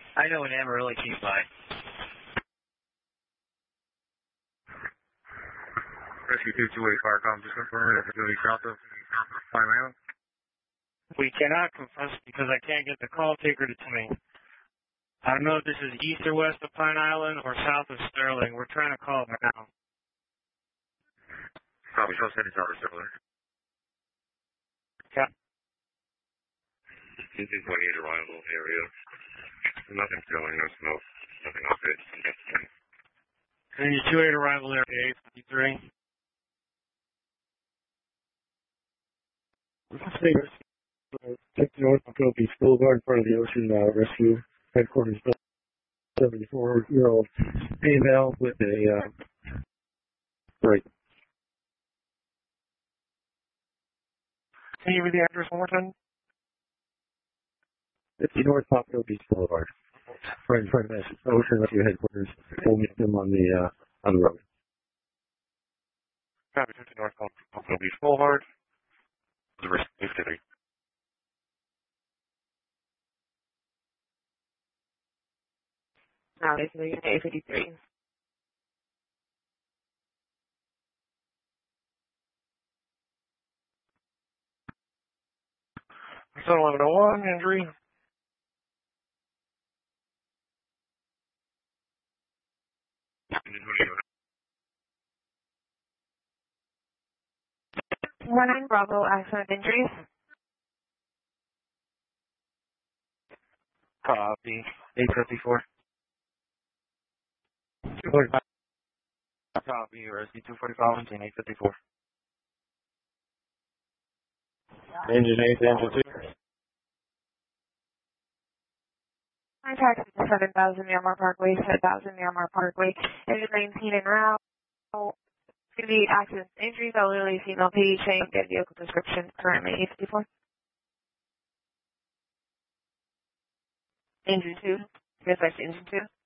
I know an Amarillo came by. Rescue 228 Firecom, just confirm if it's going to be south of Pine Island. We cannot confess because I can't get the call taker to me. I don't know if this is east or west of Pine Island or south of Sterling. We're trying to call right now. Copy, so send it south of Sterling. Yeah. 228 arrival area. Nothing Sterling, no smoke. Nothing off it. And your 28 arrival area 853. Take the North Monroe Beach Boulevard, part of the Ocean Rescue Headquarters, 74-year-old female with a break. Can you read the address one more time? 50 North Pompano Beach Boulevard, right in front of the Ocean Rescue Headquarters. We'll meet them on the road. Copy, 50 North Pompano Beach Boulevard. The rescue city. Now it's 853. So 1101, injury. One Bravo, accident injuries. Copy, 854. 245. Copy, rescue 245 and 854. Engine 8, engine 2. Contact 7,000 Myanmar Parkway, 7,000 Myanmar Parkway. Engine 19 en route. To the accident injuries, elderly female patient, get vehicle description, currently 854. Engine 2, dispatch engine 2.